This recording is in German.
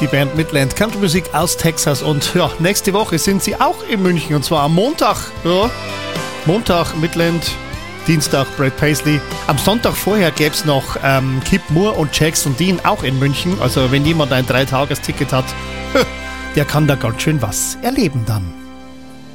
die Band Midland Country Musik aus Texas. Und ja, nächste Woche sind sie auch in München, und zwar am Montag. Ja, Montag Midland, Dienstag Brad Paisley. Am Sonntag vorher gäbe es noch Kip Moore und Jackson Dean auch in München. Also wenn jemand ein 3-Tages-Ticket hat, der kann da ganz schön was erleben dann.